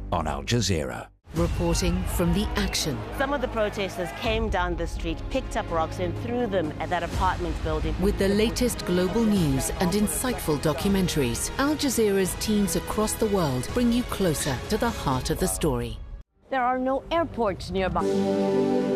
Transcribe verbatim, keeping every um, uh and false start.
on Al Jazeera. Reporting from the action. Some of the protesters came down the street, picked up rocks and threw them at that apartment building. With the latest global news and insightful documentaries, Al Jazeera's teams across the world bring you closer to the heart of the story. There are no airports nearby.